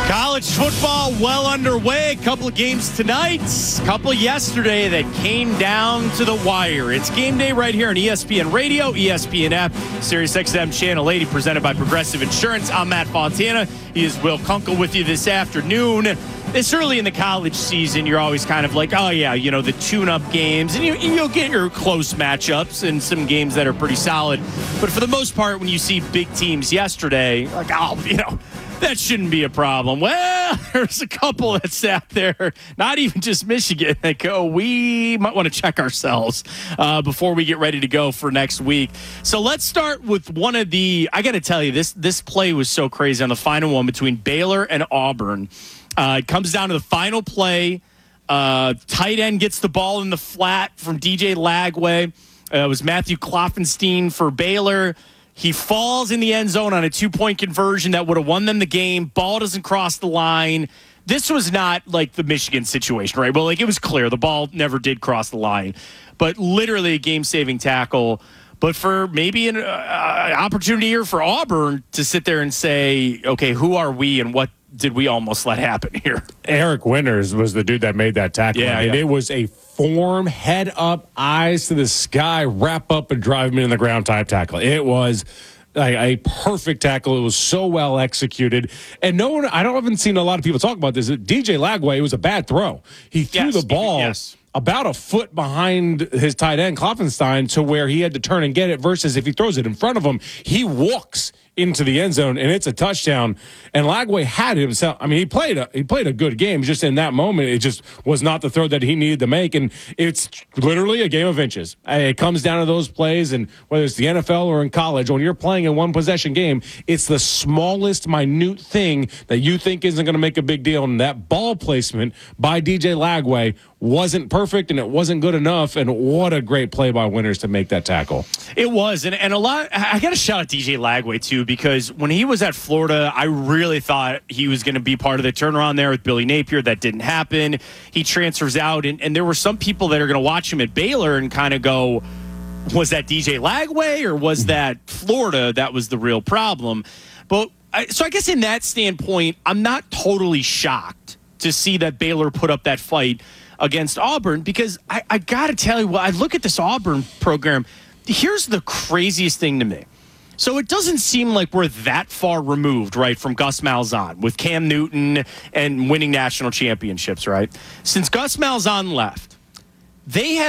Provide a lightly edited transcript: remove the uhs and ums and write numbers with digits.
College football well underway. A couple of games tonight, a couple yesterday that came down to the wire. It's game day right here on ESPN Radio, ESPN app, Sirius XM Channel 80, presented by Progressive Insurance. I'm Matt Fontana. He is Will Kunkel with you this afternoon. This early in the college season, you're always kind of like, oh, yeah, you know, the tune-up games. And you'll get your close matchups and some games that are pretty solid. But for the most part, when you see big teams yesterday, like, oh, you know, that shouldn't be a problem. Well, there's a couple that sat there, not even just Michigan, that go, we might want to check ourselves before we get ready to go for next week. So let's start with one of the, I got to tell you, this play was so crazy on the final one between Baylor and Auburn. It comes down to the final play. Tight end gets the ball in the flat from DJ Lagway. It was Matthew Kloffenstein for Baylor. He falls in the end zone on a 2-point conversion that would have won them the game. Ball doesn't cross the line. This was not like the Michigan situation, right? Well, like it was clear. The ball never did cross the line. But literally a game-saving tackle. But for maybe an opportunity here for Auburn to sit there and say, okay, who are we and what did we almost let happen here? Eric Winters was the dude that made that tackle. Yeah, and it was a form, head up, eyes to the sky, wrap up and drive him in the ground type tackle. It was a perfect tackle. It was so well executed. And no one, I haven't seen a lot of people talk about this. DJ Lagway, it was a bad throw. He threw the ball about a foot behind his tight end, Kloffenstein, to where he had to turn and get it, versus if he throws it in front of him, he walks into the end zone, and it's a touchdown. And Lagway had himself. I mean, he played a good game. Just in that moment, it just was not the throw that he needed to make. And it's literally a game of inches. It comes down to those plays, and whether it's the NFL or in college, when you're playing a one-possession game, it's the smallest, minute thing that you think isn't going to make a big deal. And that ball placement by DJ Lagway wasn't perfect, and it wasn't good enough. And what a great play by Winters to make that tackle. It was, and a lot. I got to shout out DJ Lagway too, because when he was at Florida, I really thought he was going to be part of the turnaround there with Billy Napier. That didn't happen. He transfers out, and there were some people that are going to watch him at Baylor and kind of go, was that DJ Lagway or was that Florida that was the real problem? But so I guess in that standpoint, I'm not totally shocked to see that Baylor put up that fight against Auburn, because I got to tell you, I look at this Auburn program. Here's the craziest thing to me. So it doesn't seem like we're that far removed, right, from Gus Malzahn with Cam Newton and winning national championships, right? Since Gus Malzahn left, they have